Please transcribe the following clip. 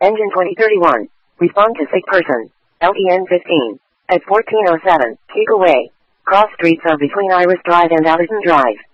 Engine 2031. Respond to sick person. LTN 15. At 1407, Kegel Way. Cross streets are between Iris Drive and Allison Drive.